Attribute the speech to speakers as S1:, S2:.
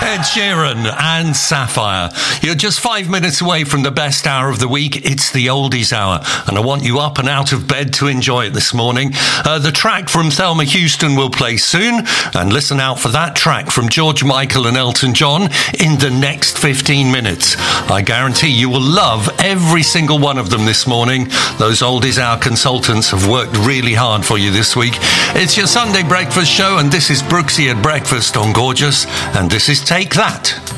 S1: Ed Sheeran and Sapphire. You're just 5 minutes away from the best hour of the week. It's the Oldies Hour, and I want you up and out of bed to enjoy it this morning. The track from Thelma Houston will play soon, and listen out for that track from George Michael and Elton John in the next 15 minutes. I guarantee you will love every single one of them this morning. Those Oldies Hour consultants have worked really hard for you this week. It's your Sunday breakfast show, and this is Brooksy at Breakfast on Gorgeous, and this is Take That.